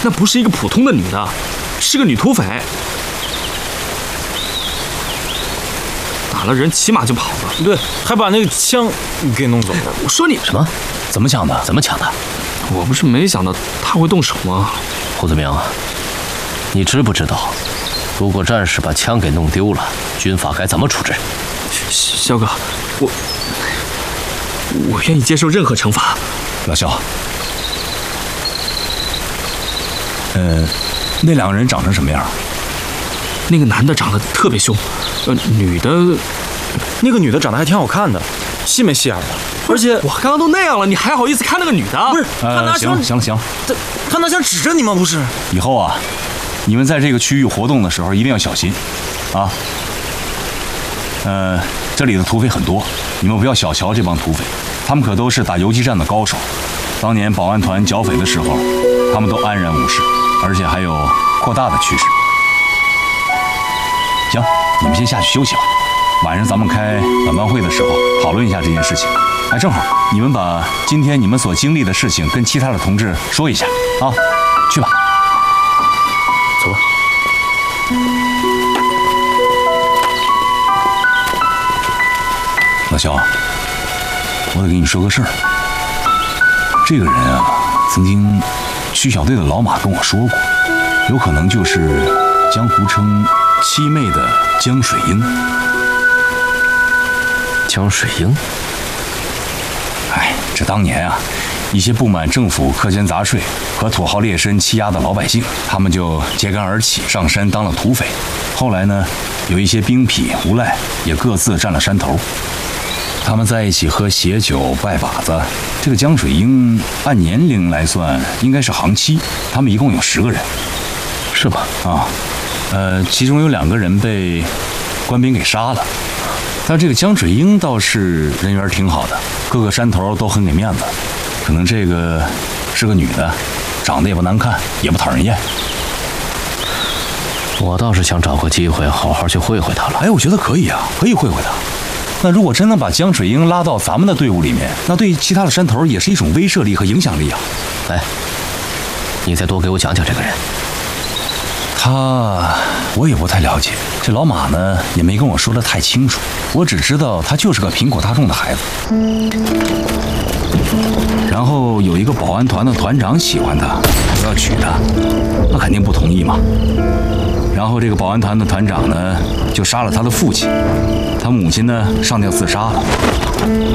那不是一个普通的女的，是个女土匪，打了人骑马就跑了。 对，还把那个枪给弄走了。 我说你什么？怎么抢的？怎么抢的？ 我不是没想到他会动手吗？ 胡子明，你知不知道，如果战士把枪给弄丢了，军法该怎么处置？ 肖哥，我愿意接受任何惩罚。 老肖，那两个人长成什么样？ 那个男的长得特别凶，女的， 那个女的长得还挺好看的，细眉细眼的，而且我刚刚都那样了，你还好意思看那个女的？ 不是，他拿枪， 行了， 他拿枪指着你吗？不是。 以后啊，你们在这个区域活动的时候一定要小心，啊。这里的土匪很多，你们不要小瞧这帮土匪，他们可都是打游击战的高手。当年保安团剿匪的时候，他们都安然无事，而且还有扩大的趋势。行，你们先下去休息吧。晚上咱们开晚班会的时候讨论一下这件事情。哎，正好你们把今天你们所经历的事情跟其他的同志说一下啊。去吧， 走吧。 老肖，我得跟你说个事儿。这个人啊，曾经区小队的老马跟我说过，有可能就是江湖称七妹的江水英。 江水英？ 哎，这当年啊，一些不满政府苛捐杂税和土豪劣绅欺压的老百姓，他们就揭竿而起，上山当了土匪。后来呢，有一些兵痞无赖也各自占了山头。他们在一起喝血酒拜把子。这个江水英按年龄来算应该是行七，他们一共有10个人， 是吧？ 啊，其中有2个人被官兵给杀了，但这个江水英倒是人缘挺好的，各个山头都很给面子。可能这个是个女的，长得也不难看，也不讨人厌。 我倒是想找个机会好好去会会她了。 哎，我觉得可以啊，可以会会她。那如果真能把江水英拉到咱们的队伍里面，那对其他的山头也是一种威慑力和影响力啊。 哎，你再多给我讲讲这个人。 我也不太了解，这老马呢也没跟我说得太清楚，我只知道他就是个贫苦大众的孩子。然后有一个保安团的团长喜欢他，我要娶她，他肯定不同意嘛。然后这个保安团的团长呢就杀了他的父亲，他母亲呢上吊自杀了。